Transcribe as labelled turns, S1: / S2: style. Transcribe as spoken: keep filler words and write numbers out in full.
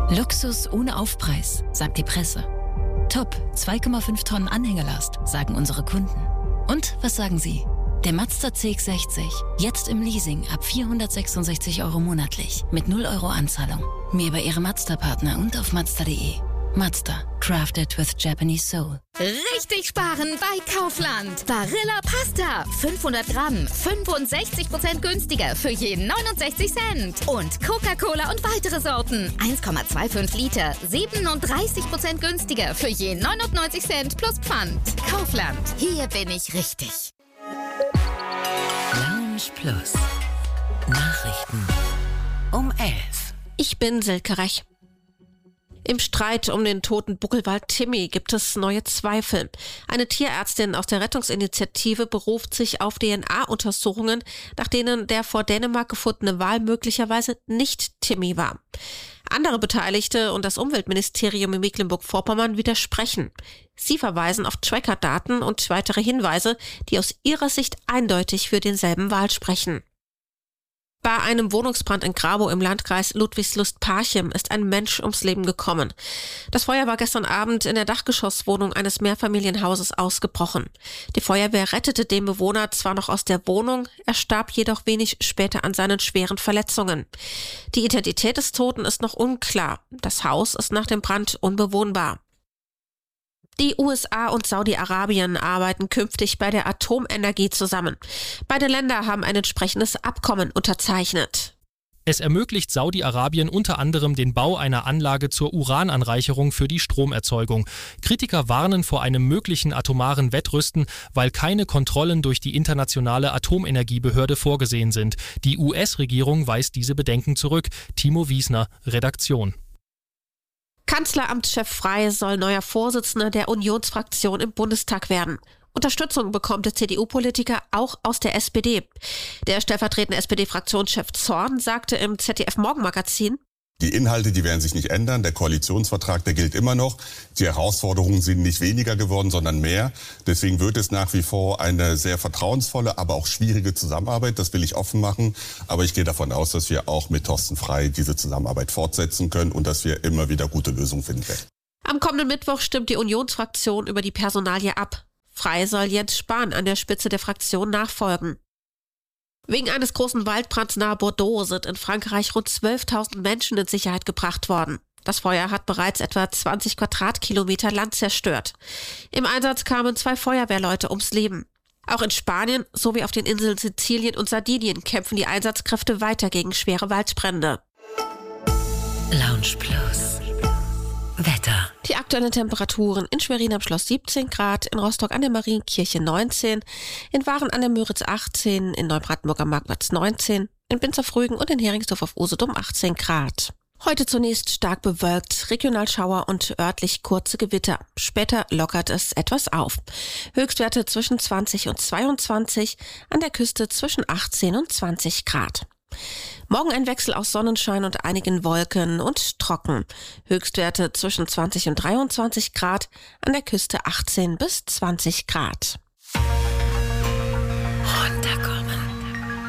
S1: Luxus ohne Aufpreis, sagt die Presse. Top, zwei Komma fünf Tonnen Anhängelast, sagen unsere Kunden. Und was sagen Sie? Der Mazda C X sechzig, jetzt im Leasing ab vierhundertsechsundsechzig Euro monatlich, mit null Euro Anzahlung. Mehr bei Ihrem Mazda-Partner und auf mazda punkt de. Mazda, crafted with Japanese soul.
S2: Richtig sparen bei Kaufland. Barilla Pasta, fünfhundert Gramm, fünfundsechzig Prozent günstiger für je neunundsechzig Cent. Und Coca-Cola und weitere Sorten, eins Komma fünfundzwanzig Liter, siebenunddreißig Prozent günstiger für je neunundneunzig Cent plus Pfand. Kaufland, hier bin ich richtig.
S3: Lounge Plus. Nachrichten um elf.
S4: Ich bin Silke Rech. Im Streit um den toten Buckelwal Timmy gibt es neue Zweifel. Eine Tierärztin aus der Rettungsinitiative beruft sich auf D N A-Untersuchungen, nach denen der vor Dänemark gefundene Wal möglicherweise nicht Timmy war. Andere Beteiligte und das Umweltministerium in Mecklenburg-Vorpommern widersprechen. Sie verweisen auf Tracker-Daten und weitere Hinweise, die aus ihrer Sicht eindeutig für denselben Wal sprechen. Bei einem Wohnungsbrand in Grabow im Landkreis Ludwigslust-Parchim ist ein Mensch ums Leben gekommen. Das Feuer war gestern Abend in der Dachgeschosswohnung eines Mehrfamilienhauses ausgebrochen. Die Feuerwehr rettete den Bewohner zwar noch aus der Wohnung, er starb jedoch wenig später an seinen schweren Verletzungen. Die Identität des Toten ist noch unklar. Das Haus ist nach dem Brand unbewohnbar. Die U S A und Saudi-Arabien arbeiten künftig bei der Atomenergie zusammen. Beide Länder haben ein entsprechendes Abkommen unterzeichnet.
S5: Es ermöglicht Saudi-Arabien unter anderem den Bau einer Anlage zur Urananreicherung für die Stromerzeugung. Kritiker warnen vor einem möglichen atomaren Wettrüsten, weil keine Kontrollen durch die internationale Atomenergiebehörde vorgesehen sind. Die U S-Regierung weist diese Bedenken zurück. Timo Wiesner, Redaktion.
S4: Kanzleramtschef Frey soll neuer Vorsitzender der Unionsfraktion im Bundestag werden. Unterstützung bekommt der C D U-Politiker auch aus der S P D. Der stellvertretende S P D-Fraktionschef Zorn sagte im Z D F-Morgenmagazin:
S6: Die Inhalte, die werden sich nicht ändern. Der Koalitionsvertrag, der gilt immer noch. Die Herausforderungen sind nicht weniger geworden, sondern mehr. Deswegen wird es nach wie vor eine sehr vertrauensvolle, aber auch schwierige Zusammenarbeit. Das will ich offen machen. Aber ich gehe davon aus, dass wir auch mit Thorsten Frey diese Zusammenarbeit fortsetzen können und dass wir immer wieder gute Lösungen finden werden.
S4: Am kommenden Mittwoch stimmt die Unionsfraktion über die Personalie ab. Frey soll Jens Spahn an der Spitze der Fraktion nachfolgen. Wegen eines großen Waldbrands nahe Bordeaux sind in Frankreich rund zwölftausend Menschen in Sicherheit gebracht worden. Das Feuer hat bereits etwa zwanzig Quadratkilometer Land zerstört. Im Einsatz kamen zwei Feuerwehrleute ums Leben. Auch in Spanien sowie auf den Inseln Sizilien und Sardinien kämpfen die Einsatzkräfte weiter gegen schwere Waldbrände.
S3: Lounge Plus. Wetter.
S4: Die aktuellen Temperaturen: in Schwerin am Schloss siebzehn Grad, in Rostock an der Marienkirche neunzehn, in Waren an der Müritz achtzehn, in Neubrandenburg am Marktplatz neunzehn, in Binz-auf-Rügen und in Heringsdorf auf Usedom achtzehn Grad. Heute zunächst stark bewölkt, regional Schauer und örtlich kurze Gewitter. Später lockert es etwas auf. Höchstwerte zwischen zwanzig und zweiundzwanzig, an der Küste zwischen achtzehn und zwanzig Grad. Morgen ein Wechsel aus Sonnenschein und einigen Wolken und trocken. Höchstwerte zwischen zwanzig und dreiundzwanzig Grad, an der Küste achtzehn bis zwanzig Grad.